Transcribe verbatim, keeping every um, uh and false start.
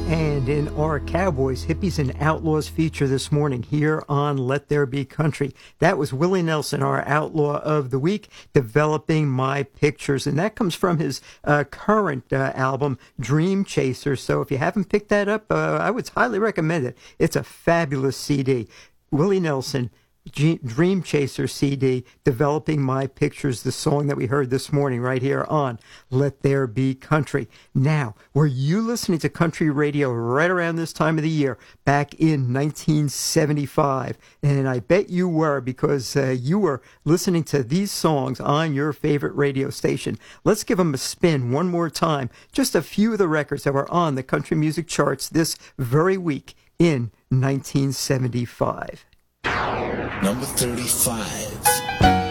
And in our Cowboys, Hippies, and Outlaws feature this morning here on Let There Be Country, that was Willie Nelson, our Outlaw of the Week, Developing My Pictures. And that comes from his uh, current uh, album, Dream Chaser. So if you haven't picked that up, uh, I would highly recommend it. It's a fabulous C D. Willie Nelson, G- Dream Chaser C D, Developing My Pictures, the song that we heard this morning right here on Let There Be Country. Now, were you listening to country radio right around this time of the year back in nineteen seventy-five? And I bet you were, because uh, you were listening to these songs on your favorite radio station. Let's give them a spin one more time. Just a few of the records that were on the country music charts this very week in nineteen seventy-five. Number thirty-five.